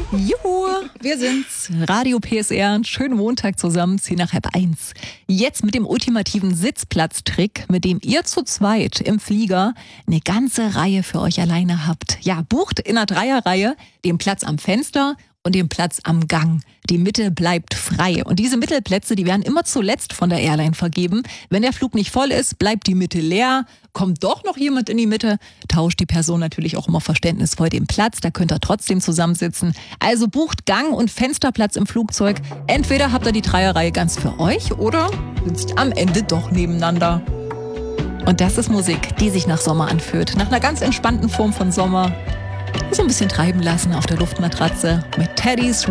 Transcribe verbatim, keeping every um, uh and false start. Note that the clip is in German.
Juhu, wir sind's. Radio P S R, einen schönen Montag zusammen, zehn nach halb eins. Jetzt mit dem ultimativen Sitzplatztrick, mit dem ihr zu zweit im Flieger eine ganze Reihe für euch alleine habt. Ja, bucht in einer Dreierreihe den Platz am Fenster und den Platz am Gang. Die Mitte bleibt frei. Und diese Mittelplätze, die werden immer zuletzt von der Airline vergeben. Wenn der Flug nicht voll ist, bleibt die Mitte leer. Kommt doch noch jemand in die Mitte, tauscht die Person natürlich auch immer verständnisvoll den Platz. Da könnt ihr trotzdem zusammensitzen. Also bucht Gang- und Fensterplatz im Flugzeug. Entweder habt ihr die Dreierreihe ganz für euch oder sitzt am Ende doch nebeneinander. Und das ist Musik, die sich nach Sommer anfühlt. Nach einer ganz entspannten Form von Sommer. So ein bisschen treiben lassen auf der Luftmatratze mit Teddy's